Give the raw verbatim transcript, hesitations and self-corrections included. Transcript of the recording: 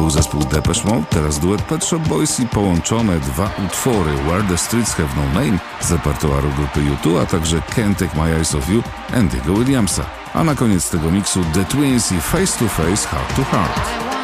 był zespół Depeche Mode, teraz duet Pet Shop Boys i połączone dwa utwory Where the Streets Have No Name z repertuaru grupy U dwa, a także Can't Take My Eyes Off You Andy'ego Williamsa. A na koniec tego miksu The Twins i Face to Face, Heart to Heart.